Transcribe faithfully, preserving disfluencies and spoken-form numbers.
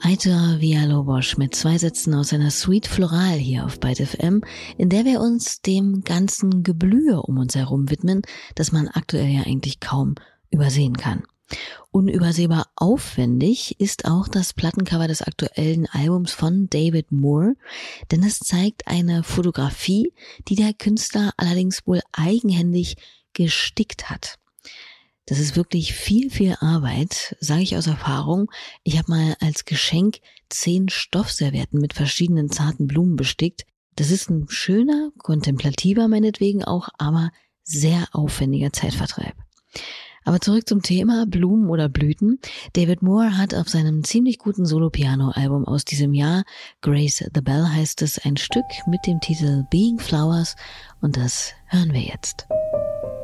Aitor Villalobos mit zwei Sätzen aus einer Suite Floral hier auf Byte F M, in der wir uns dem ganzen Geblühe um uns herum widmen, das man aktuell ja eigentlich kaum übersehen kann. Unübersehbar aufwendig ist auch das Plattencover des aktuellen Albums von David Moore, denn es zeigt eine Fotografie, die der Künstler allerdings wohl eigenhändig gestickt hat. Das ist wirklich viel, viel Arbeit, sage ich aus Erfahrung. Ich habe mal als Geschenk zehn Stoffservietten mit verschiedenen zarten Blumen bestickt. Das ist ein schöner, kontemplativer meinetwegen auch, aber sehr aufwendiger Zeitvertreib. Aber zurück zum Thema Blumen oder Blüten. David Moore hat auf seinem ziemlich guten Solo-Piano-Album aus diesem Jahr, Grace the Bell heißt es, ein Stück mit dem Titel Being Flowers, und das hören wir jetzt.